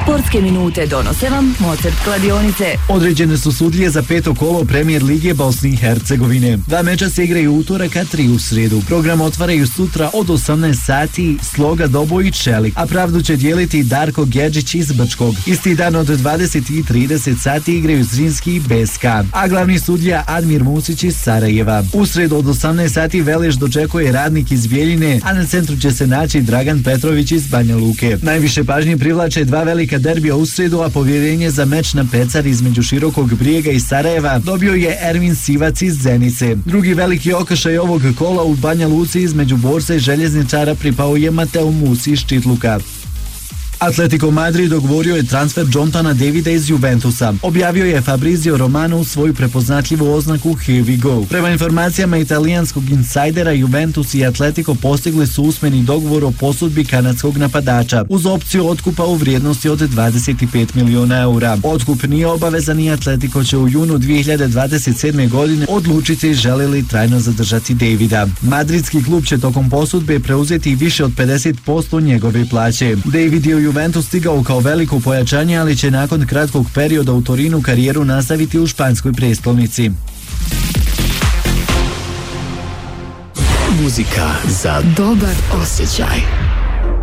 Sportske minute donose vam Mozart kladionice. Određene su sudije za 5. kolo Premier lige Bosne i Hercegovine. 2 meča se igraju utorak, a 3 u srijedu. Program otvaraju sutra od 18 sati Sloga Doboj i Čelik, a pravdu će dijeliti Darko Gedžić iz Brčkog. Isti dan od 20:30 sati igraju Zrinski i BSK, a glavni sudija Admir Musić iz Sarajeva. U srijedu od 18 sati Veleš dočekuje Radnik iz Bjeljine, a na centru će se naći Dragan Petrović iz Banja Luke. Najviše pažnje privlače 2 velika derbija u srijedu, a povjerenje za meč na pecar između Širokog Brijega i Sarajeva dobio je Ervin Sivac iz Zenice. Drugi veliki okršaj ovog kola u Banja Luci između Borca i Željezničara pripao je Mateo Musi iz Čitluka. Atletico Madrid dogovorio je transfer Jontana Davida iz Juventusa. Objavio je Fabrizio Romano u svoju prepoznatljivu oznaku Here we go. Prema informacijama italijanskog insajdera, Juventus i Atletico postigli su usmeni dogovor o posudbi kanadskog napadača uz opciju otkupa u vrijednosti od 25 miliona eura. Otkup nije obavezan i Atletico će u junu 2027. godine odlučiti želi li trajno zadržati Davida. Madridski klub će tokom posudbe preuzeti više od 50% njegove plaće. David je u Juventus stigao kao veliko pojačanje, ali će nakon kratkog perioda u Torinu karijeru nastaviti u španskoj prestolnici. Muzika za dobar osjećaj.